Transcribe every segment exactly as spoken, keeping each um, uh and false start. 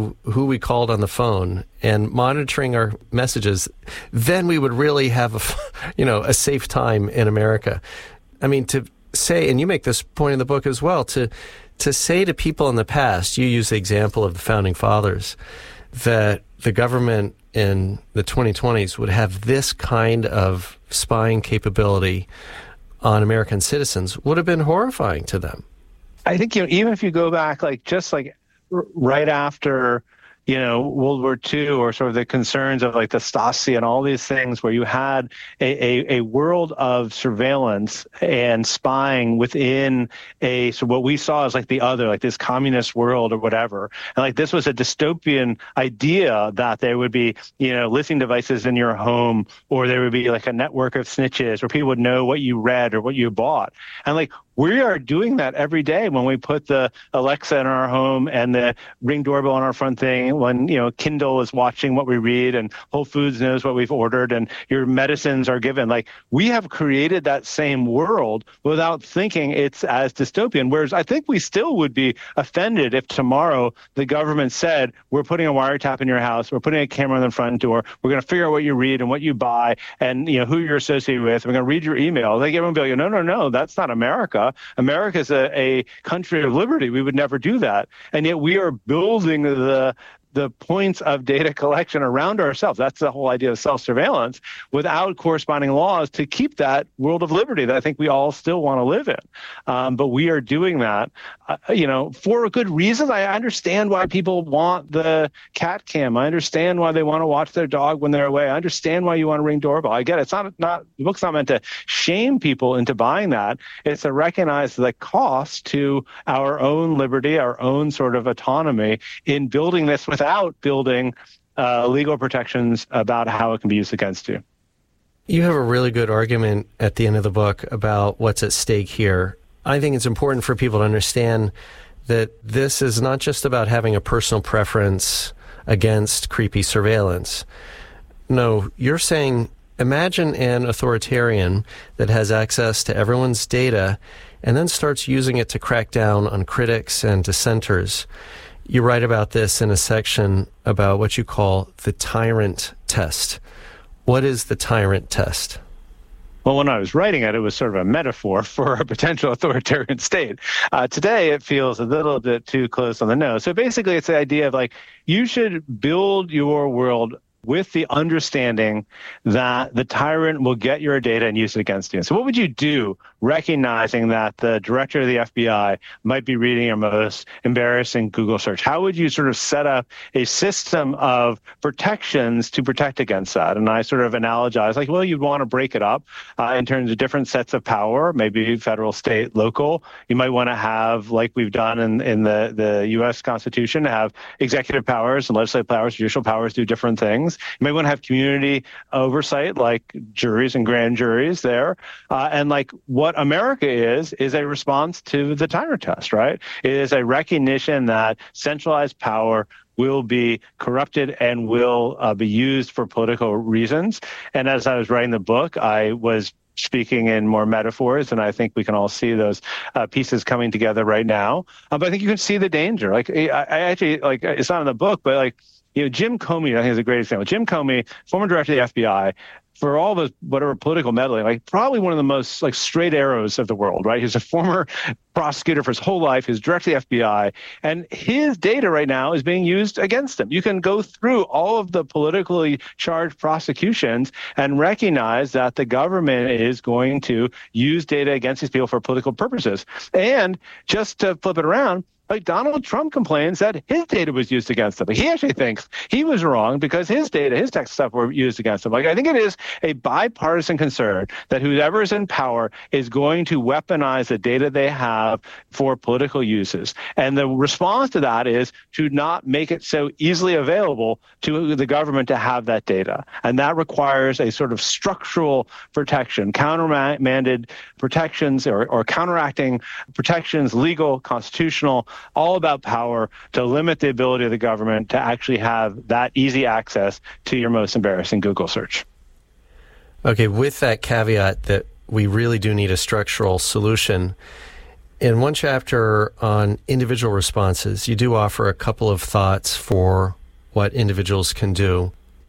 knew who we called on the phone and monitoring our messages, then we would really have a, you know, a safe time in America. I mean, to say, and you make this point in the book as well, to to say to people in the past, you use the example of the Founding Fathers, that the government in the twenty twenties would have this kind of spying capability on American citizens would have been horrifying to them. I think, you know, even if you go back, like, just like r- right after, you know, World War Two, or sort of the concerns of like the Stasi and all these things, where you had a, a, a world of surveillance and spying within a, so what we saw as like the other, like this communist world or whatever. And like this was a dystopian idea that there would be, you know, listening devices in your home, or there would be like a network of snitches where people would know what you read or what you bought. And like, we are doing that every day when we put the Alexa in our home and the Ring doorbell on our front thing, when, you know, Kindle is watching what we read and Whole Foods knows what we've ordered and your medicines are given. Like, we have created that same world without thinking it's as dystopian. Whereas I think we still would be offended if tomorrow the government said, we're putting a wiretap in your house, we're putting a camera on the front door, we're going to figure out what you read and what you buy and, you know, who you're associated with. We're going to read your email. Like, everyone would be like, no, no, no, that's not America. America is a, a country of liberty. We would never do that. And yet we are building the the points of data collection around ourselves. That's the whole idea of self-surveillance, without corresponding laws to keep that world of liberty that I think we all still want to live in. Um, but we are doing that, uh, you know, for a good reason. I understand why people want the cat cam. I understand why they want to watch their dog when they're away. I understand why you want to Ring doorbell. I get it. It's not, not, the book's not meant to shame people into buying that. It's to recognize the cost to our own liberty, our own sort of autonomy in building this without Without building uh, legal protections about how it can be used against you. You have a really good argument at the end of the book about what's at stake here. I think it's important for people to understand that this is not just about having a personal preference against creepy surveillance. No, you're saying, imagine an authoritarian that has access to everyone's data and then starts using it to crack down on critics and dissenters. You write about this in a section about what you call the tyrant test. What is the tyrant test? Well, when I was writing it, it was sort of a metaphor for a potential authoritarian state. Uh, today, it feels a little bit too close on the nose. So basically, it's the idea of like, you should build your world with the understanding that the tyrant will get your data and use it against you. So what would you do recognizing that the director of the F B I might be reading your most embarrassing Google search? How would you sort of set up a system of protections to protect against that? And I sort of analogize, like, well, you'd want to break it up uh, in terms of different sets of power, maybe federal, state, local. You might want to have, like we've done in, in the, the U S Constitution, have executive powers and legislative powers, judicial powers do different things. You may want to have community oversight, like juries and grand juries there. Uh, and like what America is, is a response to the tyrant test, right? It is a recognition that centralized power will be corrupted and will uh, be used for political reasons. And as I was writing the book, I was speaking in more metaphors, and I think we can all see those uh, pieces coming together right now. Uh, but I think you can see the danger. Like, I, I actually, like, it's not in the book, but like, you know, Jim Comey, I think is a great example. Jim Comey, former director of the F B I, for all the whatever political meddling, like probably one of the most like straight arrows of the world, right? He's a former prosecutor for his whole life. He's director of the F B I, and his data right now is being used against him. You can go through all of the politically charged prosecutions and recognize that the government is going to use data against these people for political purposes. And just to flip it around, like Donald Trump complains that his data was used against him. He actually thinks he was wrong because his data, his tech stuff were used against him. Like, I think it is a bipartisan concern that whoever is in power is going to weaponize the data they have for political uses. And the response to that is to not make it so easily available to the government to have that data. And that requires a sort of structural protection, countermanded protections or, or counteracting protections, legal, constitutional, all about power to limit the ability of the government to actually have that easy access to your most embarrassing Google search. Okay, with that caveat that we really do need a structural solution, In one chapter on individual responses, you do offer a couple of thoughts for what individuals can do.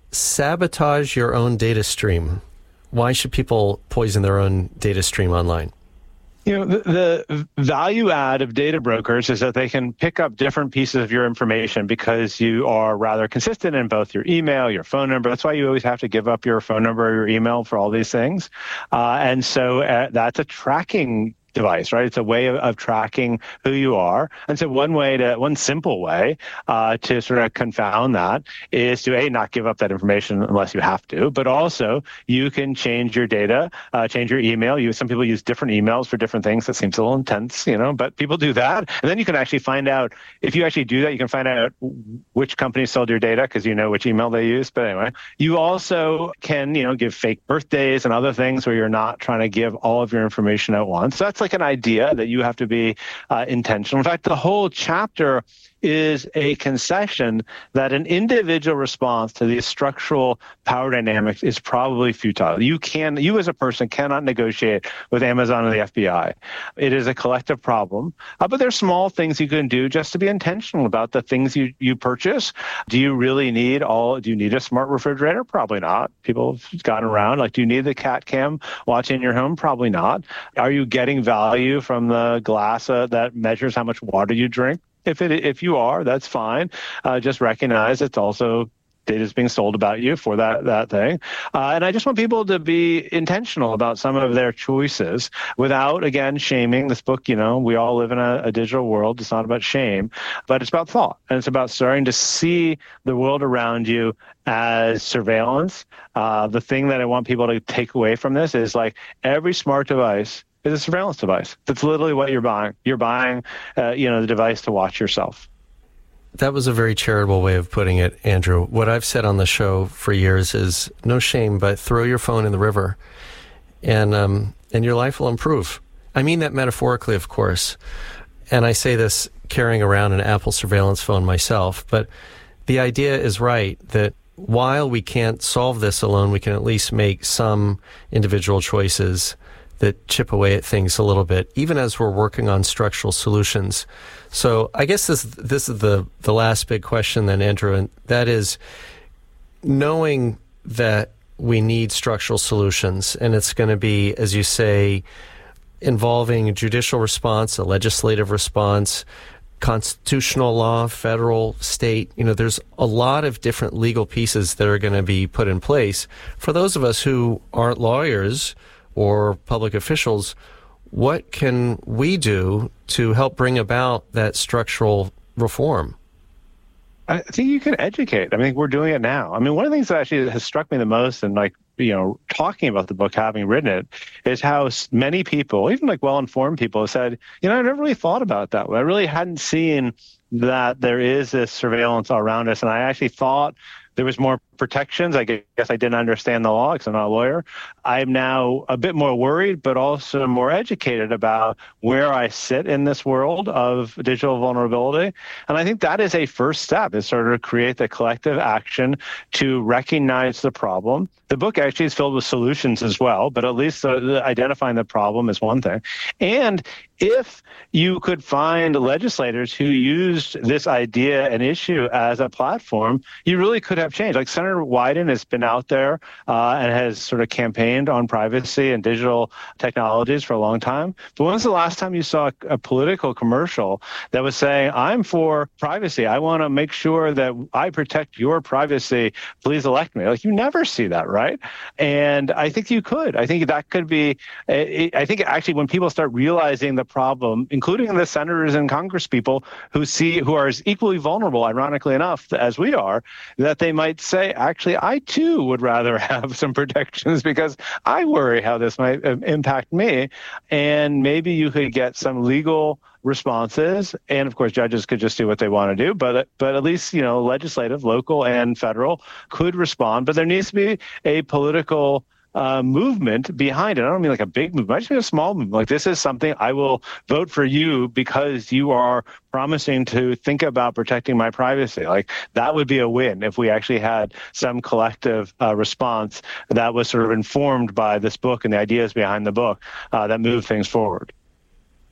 Sabotage your own data stream. Why should people poison their own data stream online? You know, the, the value add of data brokers is that they can pick up different pieces of your information because you are rather consistent in both your email, your phone number. That's why you always have to give up your phone number or your email for all these things. Uh, and so uh, that's a tracking device, right? It's a way of, of tracking who you are. And so one way to, one simple way uh, to sort of confound that is to, A, not give up that information unless you have to, but also you can change your data, uh, change your email. You, some people use different emails for different things. That seems a little intense, you know, but people do that. And then you can actually find out, if you actually do that, you can find out which company sold your data because you know which email they use. But anyway, you also can, you know, give fake birthdays and other things where you're not trying to give all of your information at once. So that's like an idea that you have to be uh, intentional. In fact, the whole chapter is a concession that an individual response to these structural power dynamics is probably futile. You can, you as a person cannot negotiate with Amazon or the F B I. It is a collective problem, uh, but there's small things you can do just to be intentional about the things you, you purchase. Do you really need all, do you need a smart refrigerator? Probably not. People have gotten around, like, do you need the cat cam watch in your home? Probably not. Are you getting value from the glass uh, that measures how much water you drink? If it, if you are, that's fine. Uh, just recognize it's also data is being sold about you for that that thing. Uh, and I just want people to be intentional about some of their choices without, again, shaming. This book, you know, we all live in a, a digital world. It's not about shame, but it's about thought. And it's about starting to see the world around you as surveillance. Uh, the thing that I want people to take away from this is, like, every smart device is a surveillance device. That's literally what you're buying. You're buying, uh, you know, the device to watch yourself. That was a very charitable way of putting it, Andrew. What I've said on the show for years is, no shame, but throw your phone in the river, and um, and your life will improve. I mean that metaphorically, of course. And I say this carrying around an Apple surveillance phone myself. But the idea is right, that while we can't solve this alone, we can at least make some individual choices that chip away at things a little bit, even as we're working on structural solutions. So I guess this this is the, the last big question then, Andrew, and that is, knowing that we need structural solutions, and it's going to be, as you say, involving a judicial response, a legislative response, constitutional law, federal, state. You know, there's a lot of different legal pieces that are going to be put in place. For those of us who aren't lawyers or public officials, what can we do to help bring about that structural reform? I think you can educate. I mean, we're doing it now. I mean, one of the things that actually has struck me the most, and like, you know, talking about the book, having written it, is how many people, even like well-informed people, have said, you know, I never really thought about it that way. I really hadn't seen that there is this surveillance around us. And I actually thought there was more protections. I guess I didn't understand the law because I'm not a lawyer. I'm now a bit more worried, but also more educated about where I sit in this world of digital vulnerability. And I think that is a first step, is sort of create the collective action to recognize the problem. The book actually is filled with solutions as well, but at least uh, identifying the problem is one thing. And if you could find legislators who used this idea and issue as a platform, you really could have change. Like Senator Wyden has been out there uh, and has sort of campaigned on privacy and digital technologies for a long time. But when's the last time you saw a, a political commercial that was saying, I'm for privacy, I want to make sure that I protect your privacy, please elect me? Like, you never see that, right? And I think you could. I think that could be, I think actually when people start realizing the problem, including the senators and Congress people who see, who are as equally vulnerable, ironically enough, as we are, that they might say, actually, I too would rather have some protections because I worry how this might impact me. And maybe you could get some legal responses, and of course judges could just do what they want to do, but but at least, you know, legislative, local and federal could respond. But there needs to be a political Uh, movement behind it. I don't mean like a big movement. I just mean a small movement. Like, this is something I will vote for you because you are promising to think about protecting my privacy. Like, that would be a win if we actually had some collective uh, response that was sort of informed by this book and the ideas behind the book uh, that moved things forward.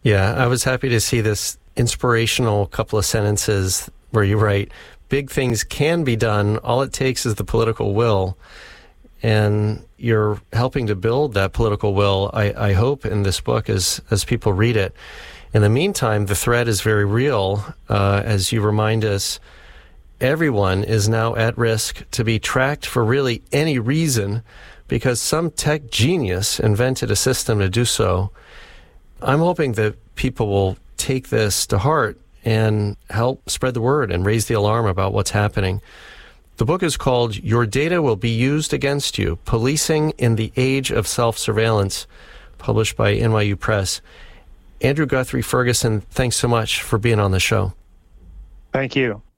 Yeah, I was happy to see this inspirational couple of sentences where you write, big things can be done. All it takes is the political will. And you're helping to build that political will, I, I hope, in this book as, as people read it. In the meantime, the threat is very real. Uh, as you remind us, everyone is now at risk to be tracked for really any reason because some tech genius invented a system to do so. I'm hoping that people will take this to heart and help spread the word and raise the alarm about what's happening. The book is called Your Data Will Be Used Against You, Policing in the Age of Self-Surveillance, published by N Y U Press. Andrew Guthrie Ferguson, thanks so much for being on the show. Thank you.